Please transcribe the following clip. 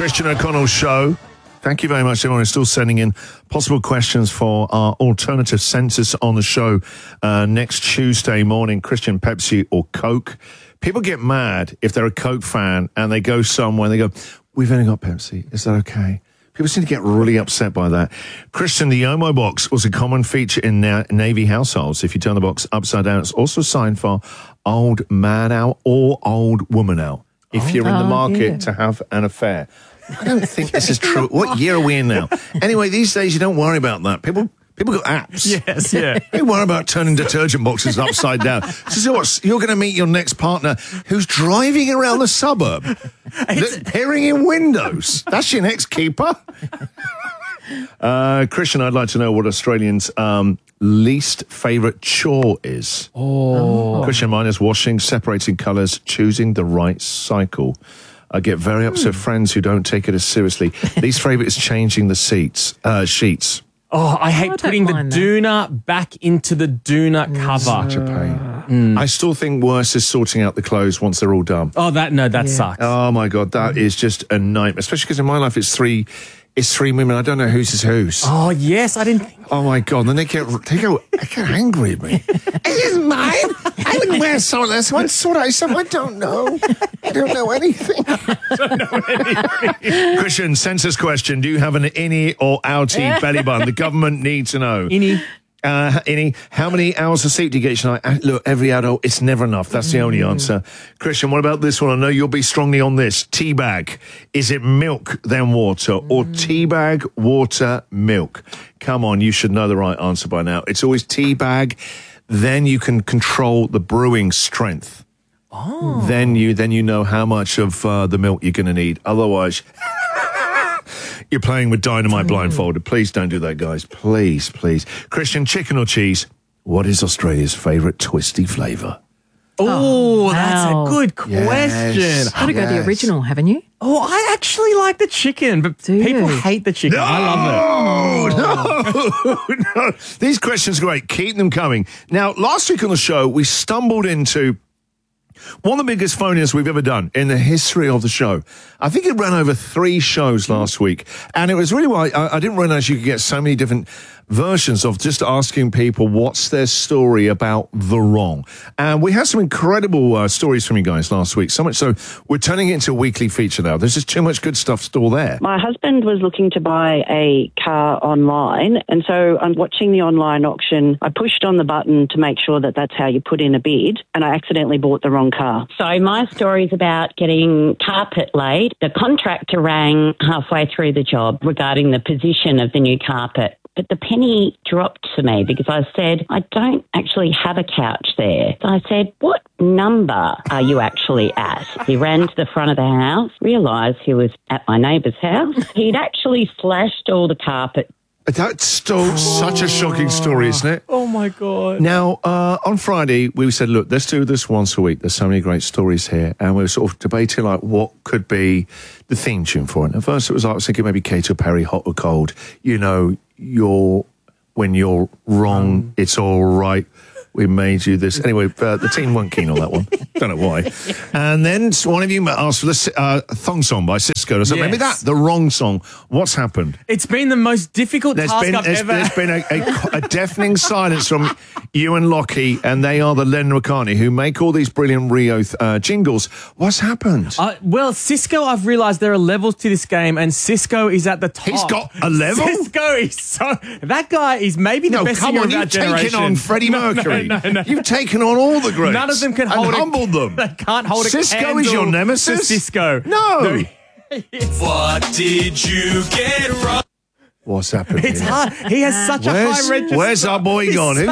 Christian O'Connell Show. Thank you very much, everyone who's still sending in possible questions for our alternative census on the show next Tuesday morning. Christian, Pepsi or Coke? People get mad if they're a Coke fan and they go somewhere and they go, we've only got Pepsi. Is that okay? People seem to get really upset by that. Christian, the Omo box was a common feature in Navy households. If you turn the box upside down, it's also a sign for old man out or old woman out. If you're in the market to have an affair. I don't think this is true. What year are we in now? Anyway, these days you don't worry about that. People got apps. Yes, yeah. They worry about turning detergent boxes upside down. So you're going to meet your next partner who's driving around the suburb, peering in windows. That's your next keeper. Christian, I'd like to know what Australians' least favourite chore is. Christian, mine is washing, separating colours, choosing the right cycle. I get very upset with friends who don't take it as seriously. Least favourite is changing the sheets. Oh, I hate putting the doona back into the doona cover. Such a pain. I still think worse is sorting out the clothes once they're all done. Oh, that sucks. Oh, my God, that is just a nightmare. Especially because in my life it's three women. I don't know whose is whose. Oh, yes, I didn't think. Oh, my God. Then they get angry at me. It isn't mine. I wouldn't wear some of this. What sort I said, I don't know. I don't know anything. Christian, census question. Do you have an innie or outie belly button? The government needs to know. Innie. Innie, how many hours of sleep do you get each night? Look, every adult, it's never enough. That's the only answer. Christian, what about this one? I know you'll be strongly on this. Teabag. Is it milk, then water? Or teabag, water, milk? Come on, you should know the right answer by now. It's always teabag. Then you can control the brewing strength. Oh. Then you know how much of the milk you're going to need. Otherwise, you're playing with dynamite blindfolded. Please don't do that, guys. Please, please. Christian, chicken or cheese? What is Australia's favourite twisty flavour? Oh, that's a good question. You've got to go the original, haven't you? Oh, I actually like the chicken, but people hate the chicken. No, I love it. No. These questions are great. Keep them coming. Now, last week on the show, we stumbled into one of the biggest phone-ins we've ever done in the history of the show. I think it ran over 3 shows last week. And it was really why I didn't realise you could get so many different versions of just asking people what's their story about the wrong. And we had some incredible stories from you guys last week. So much so, we're turning it into a weekly feature now. There's just too much good stuff still there. My husband was looking to buy a car online. And so I'm watching the online auction. I pushed on the button to make sure that that's how you put in a bid. And I accidentally bought the wrong car. So my story's about getting carpet laid. The contractor rang halfway through the job regarding the position of the new carpet. But the penny dropped to me because I said, I don't actually have a couch there. So I said, what number are you actually at? He ran to the front of the house, realised he was at my neighbour's house. He'd actually slashed all the carpet. That's still such a shocking story, isn't it? Oh, my God. Now, on Friday, we said, look, let's do this once a week. There's so many great stories here. And we were sort of debating, like, what could be the theme tune for it. At first, it was like, I was thinking maybe Katy Perry, Hot or Cold. You know, when you're wrong, it's all right. We made you this. Anyway, the team weren't keen on that one. Don't know why. And then one of you asked for the Thong Song by Cisco. So maybe the wrong song. What's happened? It's been the most difficult task I've ever... There's been a deafening silence from you and Lockie, and they are the Lennon McCartney, who make all these brilliant Rio jingles. What's happened? Well, Cisco, I've realised there are levels to this game, and Cisco is at the top. He's got a level? Cisco is so... That guy is maybe the best singer of our generation. You've taken on Freddie Mercury. No. You've taken on all the greats. None of them can hold humbled them. They can't hold Cisco a candle is your nemesis? to Cisco. No. What did you get wrong? What's happening? It's hard. He has such a high register. Where's our boy gone?